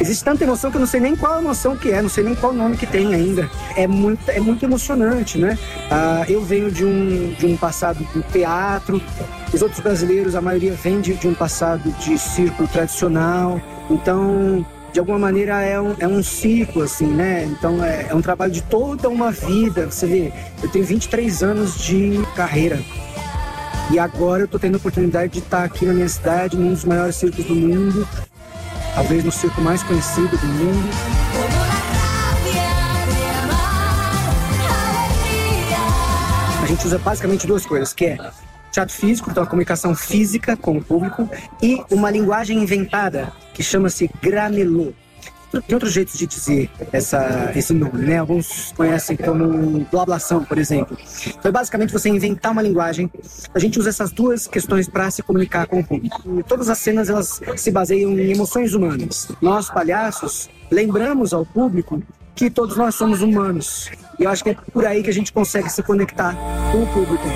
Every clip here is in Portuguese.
Existe tanta emoção que eu não sei nem qual emoção que é, não sei nem qual nome que tem ainda. É muito emocionante, né? Eu venho de um passado do teatro, os outros brasileiros, a maioria vem de um passado de circo tradicional, então, de alguma maneira, é um ciclo, assim, né? Então, é um trabalho de toda uma vida. Você vê, eu tenho 23 anos de carreira. E agora eu tô tendo a oportunidade de estar aqui na minha cidade, num dos maiores circos do mundo, talvez no circo mais conhecido do mundo. A gente usa basicamente duas coisas, que é teatro físico, então a comunicação física com o público, e uma linguagem inventada que chama-se gramelô. Tem outros jeitos de dizer esse nome, né? Alguns conhecem como blablação, por exemplo. Então, basicamente, você inventar uma linguagem. A gente usa essas duas questões para se comunicar com o público. E todas as cenas, elas se baseiam em emoções humanas. Nós, palhaços, lembramos ao público que todos nós somos humanos. E eu acho que é por aí que a gente consegue se conectar com o público.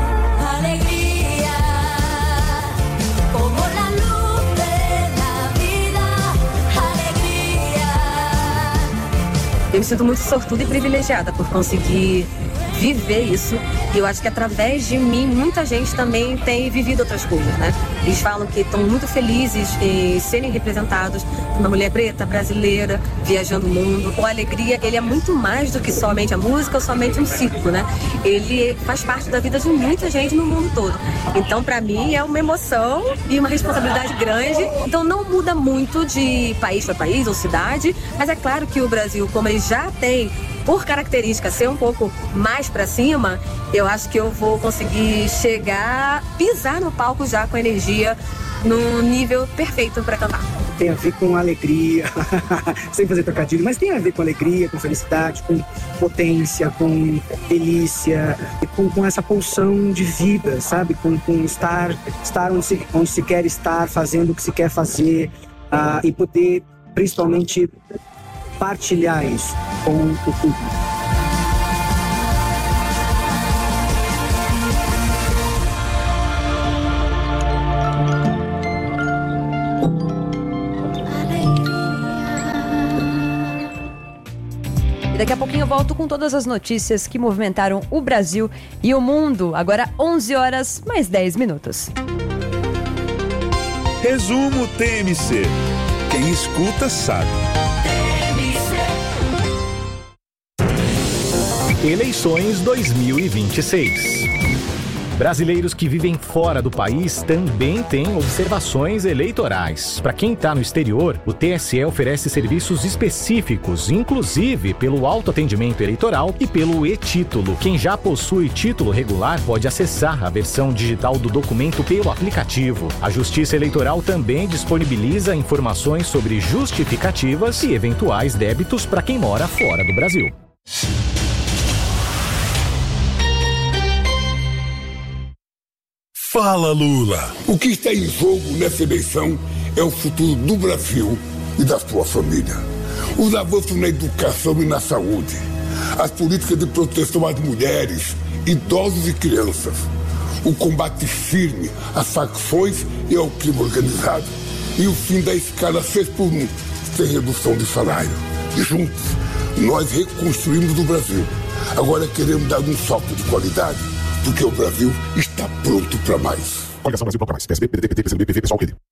Eu me sinto muito sortuda e privilegiada por conseguir viver isso. E eu acho que através de mim, muita gente também tem vivido outras coisas, né? Eles falam que estão muito felizes em serem representados por uma mulher preta, brasileira, viajando o mundo. O Alegria, ele é muito mais do que somente a música ou somente um circo, né? Ele faz parte da vida de muita gente no mundo todo. Então, pra mim, é uma emoção e uma responsabilidade grande. Então, não muda muito de país para país ou cidade, mas é claro que o Brasil, como ele já tem, por característica, ser um pouco mais pra cima, eu acho que eu vou conseguir pisar no palco já com energia no nível perfeito pra cantar. Tem a ver com alegria, sem fazer trocadilho, mas tem a ver com alegria, com felicidade, com potência, com delícia, com essa pulsão de vida, sabe? Com estar onde se quer estar, fazendo o que se quer fazer, e poder, principalmente, partilhar isso com o público. Daqui a pouquinho eu volto com todas as notícias que movimentaram o Brasil e o mundo. Agora 11 horas mais 10 minutos. Resumo TMC. Quem escuta sabe. Eleições 2026. Brasileiros que vivem fora do país também têm observações eleitorais. Para quem está no exterior, o TSE oferece serviços específicos, inclusive pelo autoatendimento eleitoral e pelo e-título. Quem já possui título regular pode acessar a versão digital do documento pelo aplicativo. A Justiça Eleitoral também disponibiliza informações sobre justificativas e eventuais débitos para quem mora fora do Brasil. Fala, Lula! O que está em jogo nessa eleição é o futuro do Brasil e da sua família. Os avanços na educação e na saúde, as políticas de proteção às mulheres, idosos e crianças, o combate firme às facções e ao crime organizado e o fim da escala 6x1, sem redução de salário. E juntos, nós reconstruímos o Brasil. Agora queremos dar um salto de qualidade, porque o Brasil está pronto para mais. Coligação Brasil para mais. PSB, PDT, PT, PCdoB, PV, PSOL, Rede.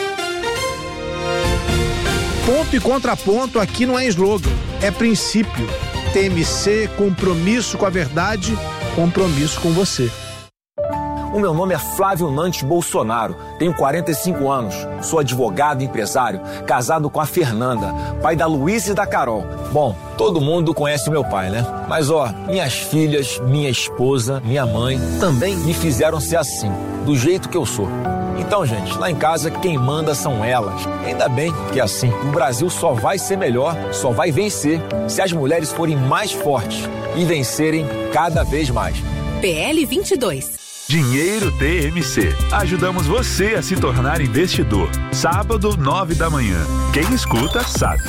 Ponto e contraponto aqui não é slogan, é princípio. TMC, compromisso com a verdade, compromisso com você. O meu nome é Flávio Nantes Bolsonaro, tenho 45 anos, sou advogado e empresário, casado com a Fernanda, pai da Luísa e da Carol. Bom, todo mundo conhece o meu pai, né? Mas minhas filhas, minha esposa, minha mãe também me fizeram ser assim, do jeito que eu sou. Então, gente, lá em casa quem manda são elas. Ainda bem que é assim. O Brasil só vai ser melhor, só vai vencer, se as mulheres forem mais fortes e vencerem cada vez mais. PL 22. Dinheiro TMC. Ajudamos você a se tornar investidor. Sábado, 9 da manhã. Quem escuta, sabe.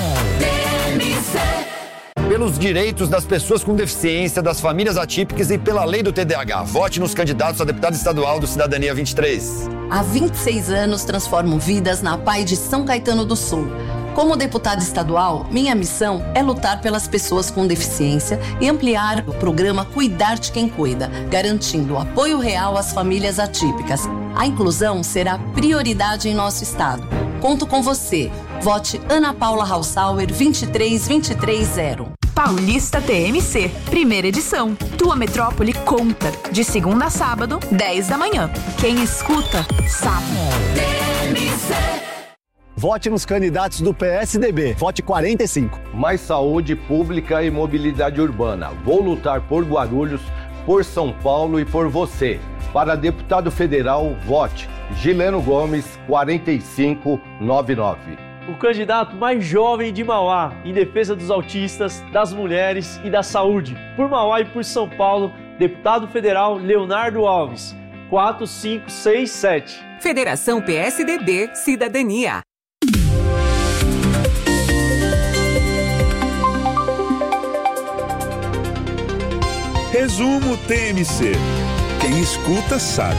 Pelos direitos das pessoas com deficiência, das famílias atípicas e pela lei do TDAH. Vote nos candidatos a deputado estadual do Cidadania 23. Há 26 anos transformo vidas na PAI de São Caetano do Sul. Como deputada estadual, minha missão é lutar pelas pessoas com deficiência e ampliar o programa Cuidar de Quem Cuida, garantindo apoio real às famílias atípicas. A inclusão será prioridade em nosso estado. Conto com você. Vote Ana Paula Hausauer 23230. Paulista TMC, primeira edição. Tua metrópole conta. De segunda a sábado, 10 da manhã. Quem escuta, sabe. TMC. Vote nos candidatos do PSDB. Vote 45. Mais saúde pública e mobilidade urbana. Vou lutar por Guarulhos, por São Paulo e por você. Para deputado federal, vote Gileno Gomes, 4599. O candidato mais jovem de Mauá, em defesa dos autistas, das mulheres e da saúde. Por Mauá e por São Paulo, deputado federal Leonardo Alves, 4567. Federação PSDB Cidadania. Resumo TMC. Quem escuta sabe.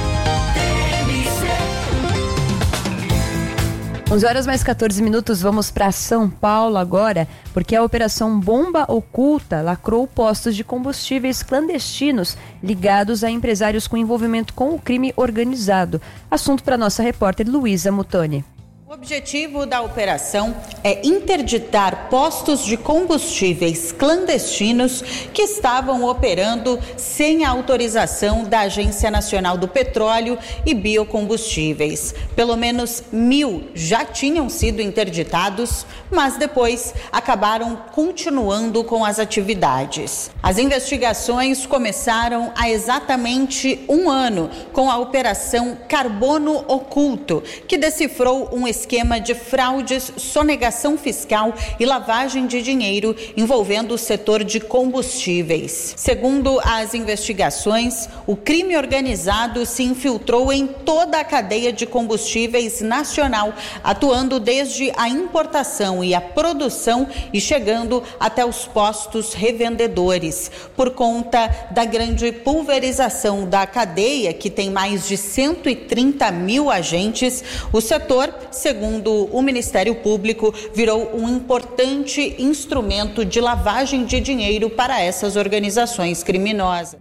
11 horas mais 14 minutos, vamos para São Paulo agora, porque a Operação Bomba Oculta lacrou postos de combustíveis clandestinos ligados a empresários com envolvimento com o crime organizado. Assunto para nossa repórter Luísa Mutoni. O objetivo da operação é interditar postos de combustíveis clandestinos que estavam operando sem a autorização da Agência Nacional do Petróleo e Biocombustíveis. Pelo menos 1.000 já tinham sido interditados, mas depois acabaram continuando com as atividades. As investigações começaram há exatamente um ano com a Operação Carbono Oculto, que decifrou um esquema de fraudes, sonegação fiscal e lavagem de dinheiro envolvendo o setor de combustíveis. Segundo as investigações, o crime organizado se infiltrou em toda a cadeia de combustíveis nacional, atuando desde a importação e a produção e chegando até os postos revendedores. Por conta da grande pulverização da cadeia, que tem mais de 130.000 agentes, o setor, segundo o Ministério Público, virou um importante instrumento de lavagem de dinheiro para essas organizações criminosas.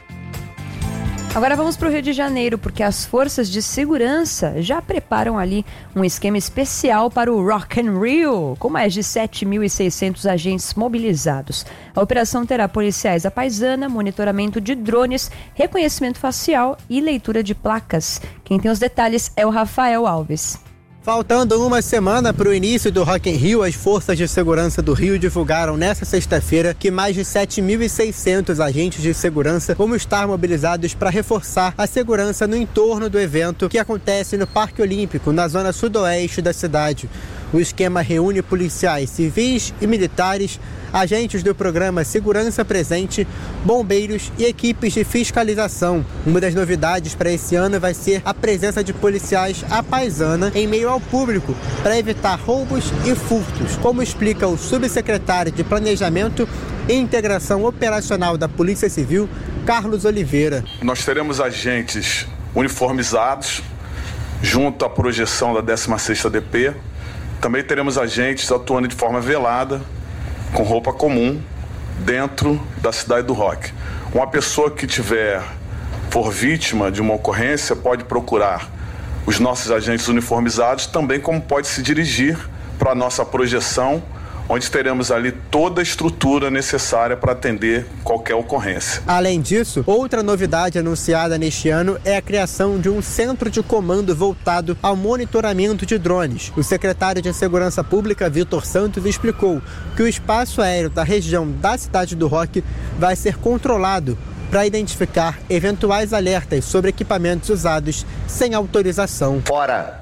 Agora vamos para o Rio de Janeiro, porque as forças de segurança já preparam ali um esquema especial para o Rock in Rio, com mais de 7.600 agentes mobilizados. A operação terá policiais à paisana, monitoramento de drones, reconhecimento facial e leitura de placas. Quem tem os detalhes é o Rafael Alves. Faltando uma semana para o início do Rock in Rio, as forças de segurança do Rio divulgaram nesta sexta-feira que mais de 7.600 agentes de segurança vão estar mobilizados para reforçar a segurança no entorno do evento que acontece no Parque Olímpico, na zona sudoeste da cidade. O esquema reúne policiais civis e militares, agentes do programa Segurança Presente, bombeiros e equipes de fiscalização. Uma das novidades para esse ano vai ser a presença de policiais à paisana em meio ao público para evitar roubos e furtos, como explica o subsecretário de Planejamento e Integração Operacional da Polícia Civil, Carlos Oliveira. Nós teremos agentes uniformizados junto à projeção da 16ª DP. Também teremos agentes atuando de forma velada, com roupa comum, dentro da cidade do Rock. Uma pessoa que for vítima de uma ocorrência pode procurar os nossos agentes uniformizados, também como pode se dirigir para a nossa projeção, onde teremos ali toda a estrutura necessária para atender qualquer ocorrência. Além disso, outra novidade anunciada neste ano é a criação de um centro de comando voltado ao monitoramento de drones. O secretário de Segurança Pública, Vitor Santos, explicou que o espaço aéreo da região da cidade do Rock vai ser controlado para identificar eventuais alertas sobre equipamentos usados sem autorização. Fora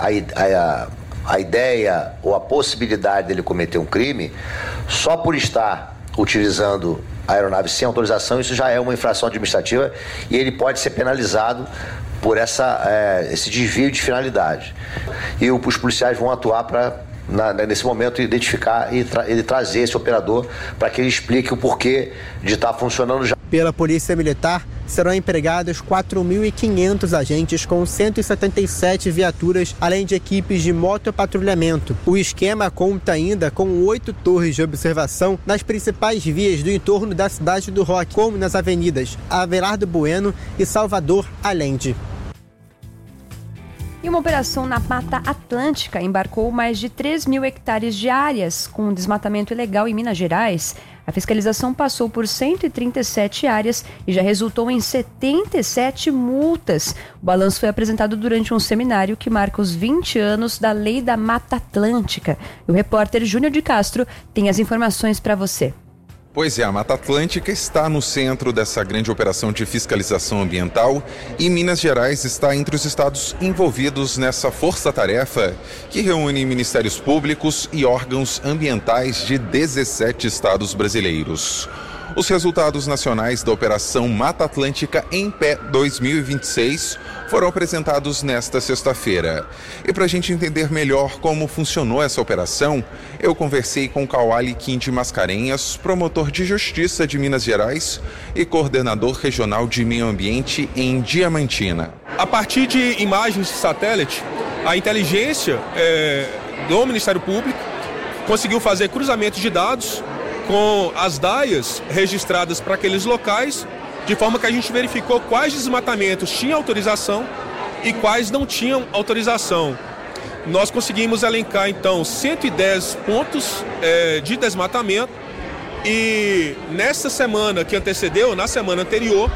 a ideia ou a possibilidade dele cometer um crime, só por estar utilizando a aeronave sem autorização, isso já é uma infração administrativa e ele pode ser penalizado por esse desvio de finalidade. E os policiais vão atuar para nesse momento, identificar e trazer esse operador para que ele explique o porquê de estar funcionando já. Pela Polícia Militar, serão empregados 4.500 agentes com 177 viaturas, além de equipes de motopatrulhamento. O esquema conta ainda com 8 torres de observação nas principais vias do entorno da cidade do Rock, como nas avenidas Abelardo Bueno e Salvador Allende. E uma operação na Mata Atlântica embarcou mais de 3 mil hectares de áreas com desmatamento ilegal em Minas Gerais. A fiscalização passou por 137 áreas e já resultou em 77 multas. O balanço foi apresentado durante um seminário que marca os 20 anos da Lei da Mata Atlântica. E o repórter Júnior de Castro tem as informações para você. Pois é, a Mata Atlântica está no centro dessa grande operação de fiscalização ambiental e Minas Gerais está entre os estados envolvidos nessa força-tarefa que reúne ministérios públicos e órgãos ambientais de 17 estados brasileiros. Os resultados nacionais da Operação Mata Atlântica em Pé 2026 foram apresentados nesta sexta-feira. E para a gente entender melhor como funcionou essa operação, eu conversei com Cauali Quindi Mascarenhas, promotor de Justiça de Minas Gerais e coordenador regional de meio ambiente em Diamantina. A partir de imagens de satélite, a inteligência do Ministério Público conseguiu fazer cruzamento de dados com as DAIAs registradas para aqueles locais, de forma que a gente verificou quais desmatamentos tinham autorização e quais não tinham autorização. Nós conseguimos elencar, então, 110 pontos de desmatamento e nessa semana que antecedeu, na semana anterior,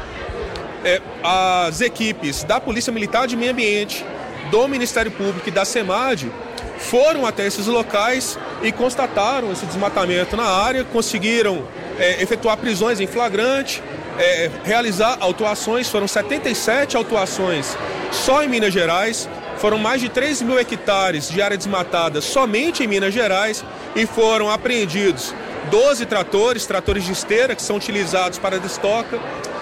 as equipes da Polícia Militar de Meio Ambiente, do Ministério Público e da SEMAD foram até esses locais e constataram esse desmatamento na área, conseguiram efetuar prisões em flagrante, realizar autuações. Foram 77 autuações só em Minas Gerais, foram mais de 3 mil hectares de área desmatada somente em Minas Gerais e foram apreendidos 12 tratores de esteira que são utilizados para destoca,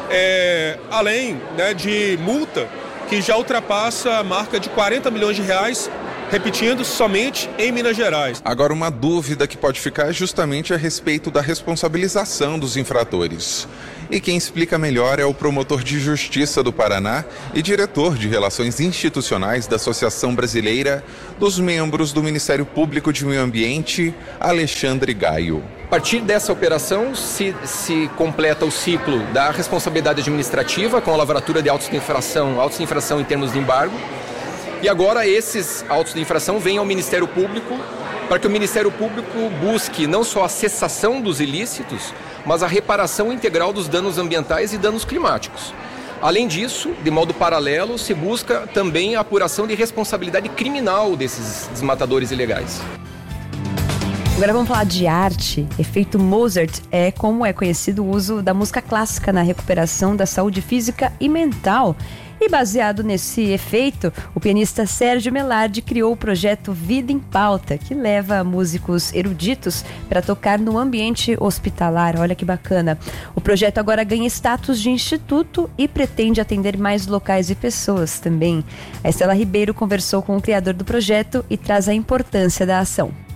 além de multa que já ultrapassa a marca de 40 milhões de reais, repetindo, somente em Minas Gerais. Agora, uma dúvida que pode ficar é justamente a respeito da responsabilização dos infratores. E quem explica melhor é o promotor de Justiça do Paraná e diretor de Relações Institucionais da Associação Brasileira dos Membros do Ministério Público de Meio Ambiente, Alexandre Gaio. A partir dessa operação se completa o ciclo da responsabilidade administrativa com a lavratura de autos de infração em termos de embargo. E agora esses autos de infração vêm ao Ministério Público para que o Ministério Público busque não só a cessação dos ilícitos, mas a reparação integral dos danos ambientais e danos climáticos. Além disso, de modo paralelo, se busca também a apuração de responsabilidade criminal desses desmatadores ilegais. Agora vamos falar de arte. Efeito Mozart é como é conhecido o uso da música clássica na recuperação da saúde física e mental. E baseado nesse efeito, o pianista Sérgio Melardi criou o projeto Vida em Pauta, que leva músicos eruditos para tocar no ambiente hospitalar. Olha que bacana. O projeto agora ganha status de instituto e pretende atender mais locais e pessoas também. A Estela Ribeiro conversou com o criador do projeto e traz a importância da ação.